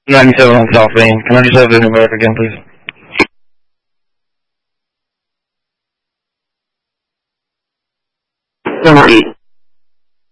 97 on South Main. Can I just have the numeric again, please? Number 8.